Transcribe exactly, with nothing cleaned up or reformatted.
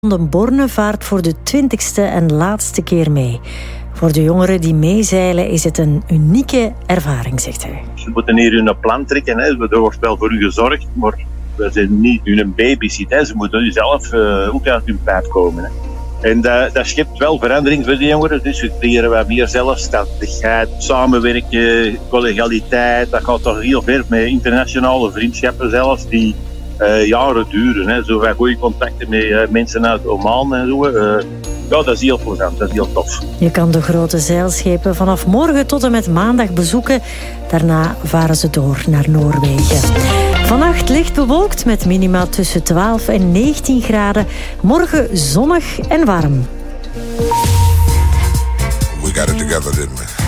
De Borne vaart voor de twintigste en laatste keer mee. Voor de jongeren die meezeilen is het een unieke ervaring, zegt hij. Ze moeten hier hun plan trekken. Hè. Er wordt wel voor u gezorgd, maar we zijn niet hun babysit. Ze moeten nu zelf uh, ook uit hun pijp komen. Hè. En dat, dat schept wel verandering voor de jongeren. Dus we creëren wat meer zelfstandigheid, samenwerken, collegialiteit. Dat gaat toch heel ver met internationale vriendschappen zelfs die uh, jaren duren. Hè. Zo van goede contacten met uh, mensen uit Oman en zo. Uh, ja, dat is heel plezant, dat is heel tof. Je kan de grote zeilschepen vanaf morgen tot en met maandag bezoeken. Daarna varen ze door naar Noorwegen. Vannacht licht bewolkt met minima tussen twaalf en negentien graden. Morgen zonnig en warm. We got it together, didn't we?